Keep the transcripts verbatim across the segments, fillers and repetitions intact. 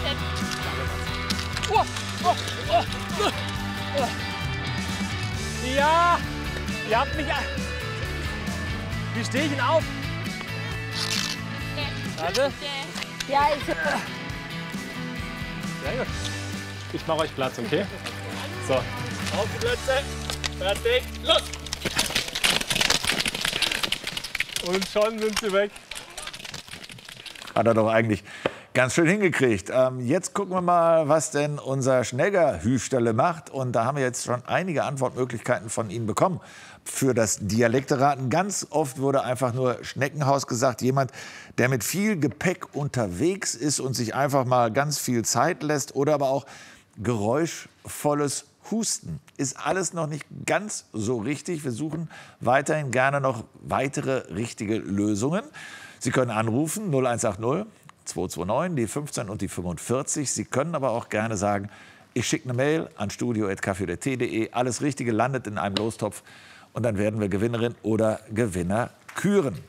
Oh, oh, oh, oh. Ja, ihr habt mich... Wie stehe ich denn auf? Warte. Ja, ich... Sehr gut. Ich mache euch Platz, okay? So. Auf die Plätze. Fertig. Los. Und schon sind sie weg. Hat er doch eigentlich ganz schön hingekriegt. Ähm, jetzt gucken wir mal, was denn unser Schnegger-Hüfterle macht. Und da haben wir jetzt schon einige Antwortmöglichkeiten von Ihnen bekommen für das Dialekteraten. Ganz oft wurde einfach nur Schneckenhaus gesagt. Jemand, der mit viel Gepäck unterwegs ist und sich einfach mal ganz viel Zeit lässt. Oder aber auch geräuschvolles Husten. Ist alles noch nicht ganz so richtig. Wir suchen weiterhin gerne noch weitere richtige Lösungen. Sie können anrufen null eins acht null zwei zwei neun, die fünfzehn und die fünfundvierzig. Sie können aber auch gerne sagen, ich schicke eine Mail an studio at kaffee punkt t punkt de. Alles Richtige landet in einem Lostopf und dann werden wir Gewinnerin oder Gewinner küren.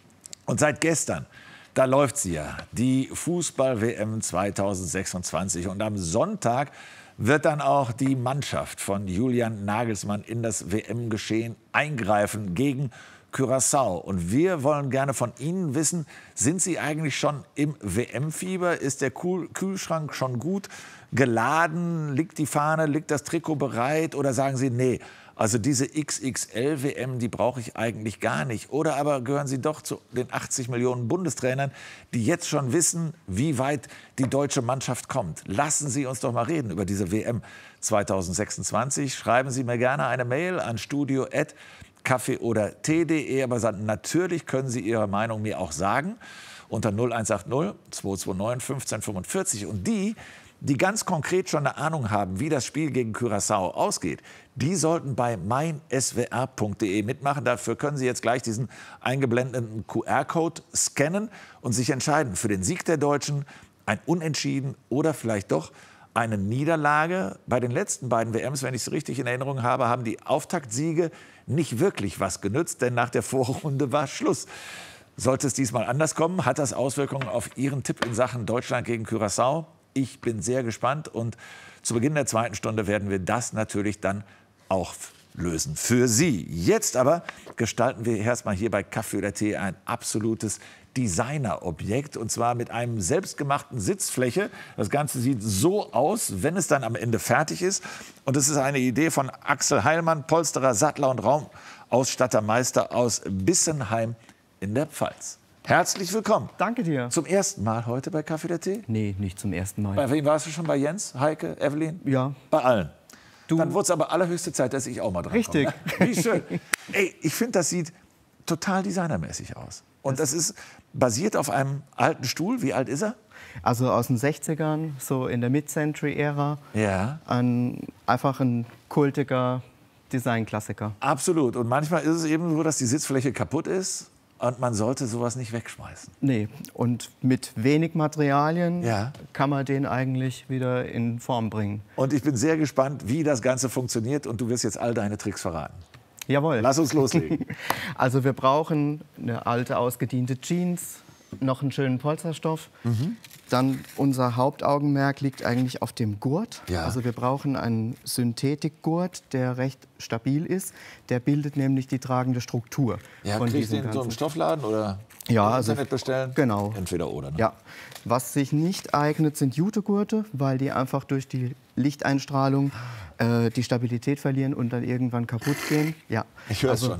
Und seit gestern, da läuft sie ja, die Fußball-W M zweitausendsechsundzwanzig. Und am Sonntag wird dann auch die Mannschaft von Julian Nagelsmann in das W M-Geschehen eingreifen gegen Curaçao. Und wir wollen gerne von Ihnen wissen, sind Sie eigentlich schon im W M-Fieber? Ist der Kühlschrank schon gut geladen? Liegt die Fahne, liegt das Trikot bereit? Oder sagen Sie, nee, also diese X X L-W M, die brauche ich eigentlich gar nicht. Oder aber gehören Sie doch zu den achtzig Millionen Bundestrainern, die jetzt schon wissen, wie weit die deutsche Mannschaft kommt. Lassen Sie uns doch mal reden über diese W M zweitausendsechsundzwanzig. Schreiben Sie mir gerne eine Mail an studio at kaffee oder tee punkt de. Aber natürlich können Sie Ihre Meinung mir auch sagen unter null eins acht null zwei zwei neun fünfzehn fünfundvierzig. Und die, die ganz konkret schon eine Ahnung haben, wie das Spiel gegen Curaçao ausgeht, die sollten bei mein s w r punkt de mitmachen. Dafür können Sie jetzt gleich diesen eingeblendeten Q R-Code scannen und sich entscheiden für den Sieg der Deutschen, ein Unentschieden oder vielleicht doch eine Niederlage. Bei den letzten beiden W Ms, wenn ich es richtig in Erinnerung habe, haben die Auftaktsiege nicht wirklich was genützt, denn nach der Vorrunde war Schluss. Sollte es diesmal anders kommen, hat das Auswirkungen auf Ihren Tipp in Sachen Deutschland gegen Curaçao? Ich bin sehr gespannt und zu Beginn der zweiten Stunde werden wir das natürlich dann auch lösen für Sie. Jetzt aber gestalten wir erstmal hier bei Kaffee oder Tee ein absolutes Designerobjekt, und zwar mit einem selbstgemachten Sitzfläche. Das Ganze sieht so aus, wenn es dann am Ende fertig ist. Und das ist eine Idee von Axel Heilmann, Polsterer, Sattler und Raumausstattermeister aus Bissenheim in der Pfalz. Herzlich willkommen. Danke dir. Zum ersten Mal heute bei Kaffee oder Tee? Nee, nicht zum ersten Mal. Bei wem warst du schon? Bei Jens, Heike, Evelyn? Ja. Bei allen? Du. Dann wurde es aber allerhöchste Zeit, dass ich auch mal dran Richtig. komme. Wie schön. Ey, ich finde, das sieht total designermäßig aus. Und das ist basiert auf einem alten Stuhl. Wie alt ist er? Also aus den sechzigern, so in der Mid-Century-Ära. Ja. Ein, einfach ein kultiger Designklassiker. Absolut. Und manchmal ist es eben so, dass die Sitzfläche kaputt ist und man sollte sowas nicht wegschmeißen. Nee, und mit wenig Materialien ja. kann man den eigentlich wieder in Form bringen. Und ich bin sehr gespannt, wie das Ganze funktioniert, und du wirst jetzt all deine Tricks verraten. Jawohl. Lass uns loslegen. Also wir brauchen eine alte, ausgediente Jeans, noch einen schönen Polsterstoff. Mhm. Dann unser Hauptaugenmerk liegt eigentlich auf dem Gurt. Ja. Also wir brauchen einen Synthetikgurt, der recht stabil ist. Der bildet nämlich die tragende Struktur. Ja, von kriegst du den diesem so im Stoffladen oder ja, im also Internet bestellen? Genau. Entweder oder. Ne? Ja. Was sich nicht eignet, sind Jutegurte, weil die einfach durch die Lichteinstrahlung äh, die Stabilität verlieren und dann irgendwann kaputt gehen. Ja. Ich höre es also, schon.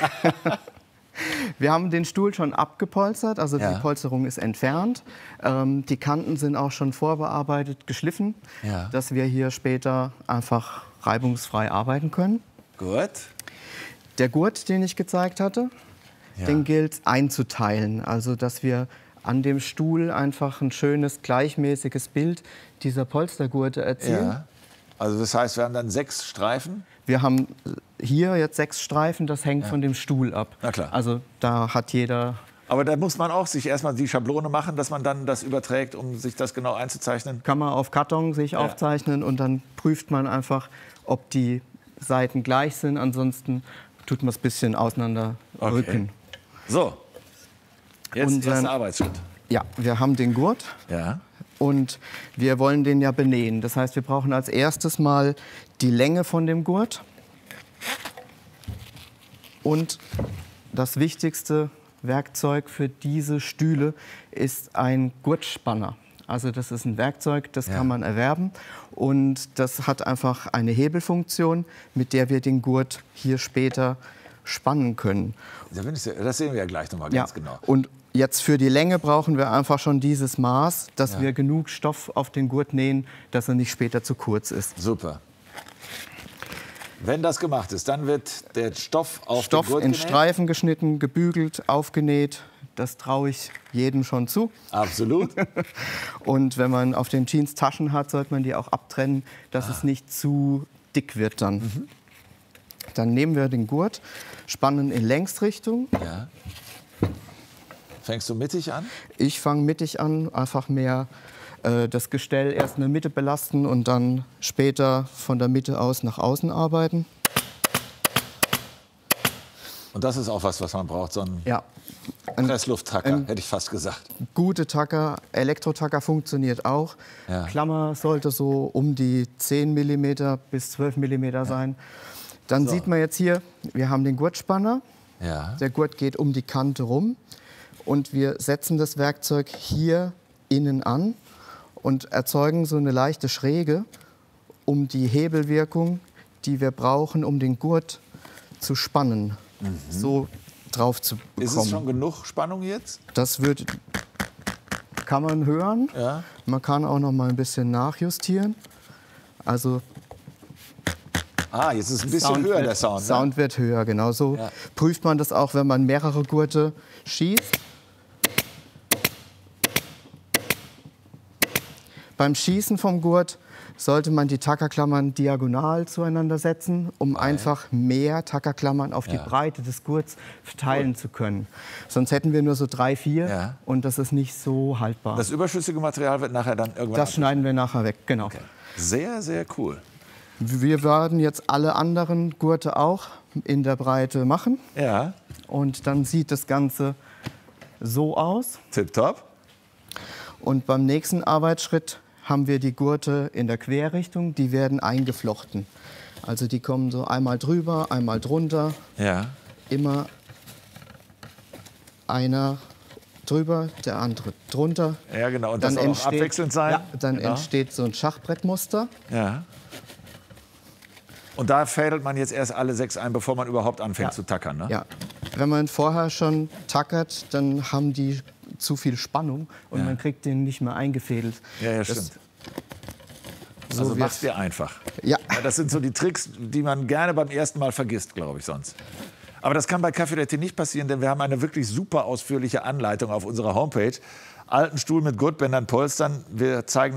Wir haben den Stuhl schon abgepolstert, also ja. die Polsterung ist entfernt. Ähm, die Kanten sind auch schon vorbearbeitet, geschliffen, ja. dass wir hier später einfach reibungsfrei arbeiten können. Gut. Der Gurt, den ich gezeigt hatte, ja. den gilt einzuteilen, also dass wir an dem Stuhl einfach ein schönes, gleichmäßiges Bild dieser Polstergurte erzielen. Ja. Also das heißt, wir haben dann sechs Streifen? Wir haben hier jetzt sechs Streifen, das hängt ja. von dem Stuhl ab. Na klar. Also da hat jeder... Aber da muss man auch sich erstmal die Schablone machen, dass man dann das überträgt, um sich das genau einzuzeichnen? Kann man auf Karton sich ja. aufzeichnen und dann prüft man einfach, ob die Seiten gleich sind. Ansonsten tut man es ein bisschen auseinander okay. rücken. So, jetzt Unseren, erster Arbeitsschritt. Ja, wir haben den Gurt. Ja. und wir wollen den ja benähen. Das heißt, wir brauchen als erstes mal die Länge von dem Gurt und das wichtigste Werkzeug für diese Stühle ist ein Gurtspanner. Also das ist ein Werkzeug, das ja. kann man erwerben und das hat einfach eine Hebelfunktion, mit der wir den Gurt hier später spannen können. Das sehen wir ja gleich noch mal ganz ja. genau. Und jetzt für die Länge brauchen wir einfach schon dieses Maß, dass ja. wir genug Stoff auf den Gurt nähen, dass er nicht später zu kurz ist. Super. Wenn das gemacht ist, dann wird der Stoff auf Stoff den Gurt in genäht? Streifen geschnitten, gebügelt, aufgenäht. Das traue ich jedem schon zu. Absolut. Und wenn man auf den Jeans Taschen hat, sollte man die auch abtrennen, dass ah. es nicht zu dick wird dann. Mhm. Dann nehmen wir den Gurt, spannen in Längsrichtung. Ja. Fängst du mittig an? Ich fange mittig an, einfach mehr äh, das Gestell erst in der Mitte belasten und dann später von der Mitte aus nach außen arbeiten. Und das ist auch was, was man braucht, so ein ja. Presslufttacker, hätte ich fast gesagt. Gute Tacker, Elektrotacker funktioniert auch. Ja. Klammer sollte so um die zehn Millimeter bis zwölf Millimeter ja. sein. Dann so. sieht man jetzt hier, wir haben den Gurtspanner. Ja. Der Gurt geht um die Kante rum. Und wir setzen das Werkzeug hier innen an und erzeugen so eine leichte Schräge, um die Hebelwirkung, die wir brauchen, um den Gurt zu spannen, mhm. so drauf zu bekommen. Ist es schon genug Spannung jetzt? Das wird, kann man hören. Ja. Man kann auch noch mal ein bisschen nachjustieren. Also Ah, jetzt ist es ein bisschen Sound höher, wird, der Sound. Sound ne? wird höher, genau. So ja. prüft man das auch, wenn man mehrere Gurte schießt. Beim Schießen vom Gurt sollte man die Tackerklammern diagonal zueinander setzen, um okay. einfach mehr Tackerklammern auf ja. die Breite des Gurts verteilen Gut. zu können. Sonst hätten wir nur so drei, vier ja. und das ist nicht so haltbar. Das überschüssige Material wird nachher dann irgendwann Das schneiden wir nachher weg, genau. Okay. Sehr, sehr cool. Wir werden jetzt alle anderen Gurte auch in der Breite machen. Ja. Und dann sieht das Ganze so aus. Tipptopp. Und beim nächsten Arbeitsschritt haben wir die Gurte in der Querrichtung. Die werden eingeflochten. Also die kommen so einmal drüber, einmal drunter. Ja. Immer einer drüber, der andere drunter. Ja, genau. Und dann das soll entsteht, auch abwechselnd sein? Ja, dann genau. entsteht so ein Schachbrettmuster. Ja. Und da fädelt man jetzt erst alle sechs ein, bevor man überhaupt anfängt ja. zu tackern, ne? Ja. Wenn man vorher schon tackert, dann haben die zu viel Spannung und ja. man kriegt den nicht mehr eingefädelt. Ja, ja, das, stimmt. So also mach's dir einfach. Ja. ja. Das sind so die Tricks, die man gerne beim ersten Mal vergisst, glaube ich, sonst. Aber das kann bei Café Latte nicht passieren, denn wir haben eine wirklich super ausführliche Anleitung auf unserer Homepage. Alten Stuhl mit Gurtbändern, Polstern. Wir zeigen